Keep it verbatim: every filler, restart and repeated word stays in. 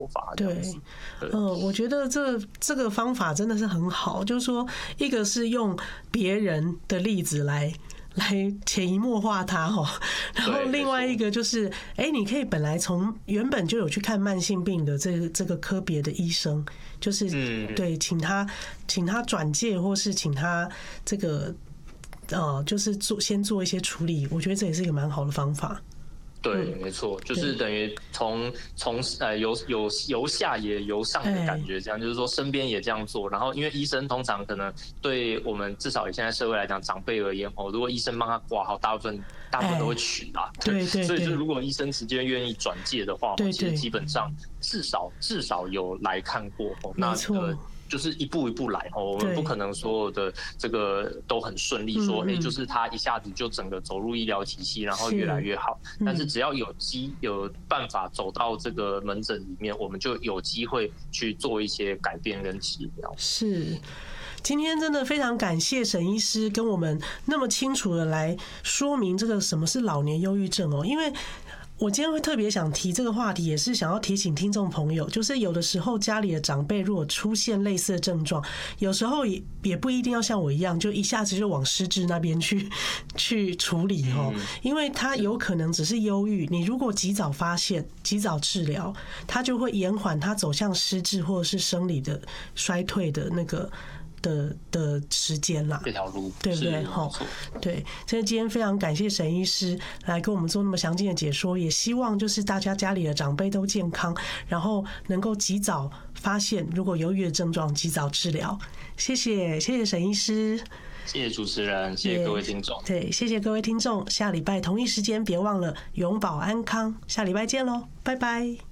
法这样子。 对，嗯，我觉得这这个方法真的是很好，就是说，一个是用别人的例子来。来潜移默化它哈，然后另外一个就是，哎、欸，你可以本来从原本就有去看慢性病的这个这个科别的医生，就是对，请他请他转介，或是请他这个呃，就是做先做一些处理，我觉得这也是一个蛮好的方法。 对，没错，就是等于从从呃由由由下也由上的感觉，这样就是说身边也这样做，然后因为医生通常可能对我们至少以现在社会来讲，长辈而言哦，如果医生帮他挂号，大部分大部分都会取啦， 对对， 所以就如果医生直接愿意转介的话， 对， 其实基本上至少至少有来看过哦，那呃。就是一步一步来哦，我们不可能所有的这个都很顺利，说哎、欸，就是他一下子就整个走入医疗体系，然后越来越好。但是只要有机有办法走到这个门诊里面，我们就有机会去做一些改变跟治疗。 是。今天真的非常感谢沈医师跟我们那么清楚的来说明这个什么是老年忧郁症哦，因为。我今天会特别想提这个话题，也是想要提醒听众朋友，就是有的时候家里的长辈如果出现类似的症状，有时候也也不一定要像我一样，就一下子就往失智那边去去处理哦，因为他有可能只是忧郁，你如果及早发现、及早治疗，他就会延缓他走向失智或者是生理的衰退的那个。的的时间啦， 这条路对不对？哈，对，所以今天非常感谢沈医师来跟我们做那么详尽的解说，也希望就是大家家里的长辈都健康，然后能够及早发现，如果忧郁的症状，及早治疗。谢谢，谢谢沈医师， 谢谢主持人，谢谢各位听众， 对，谢谢各位听众，下礼拜同一时间别忘了永保安康，下礼拜见喽，拜拜。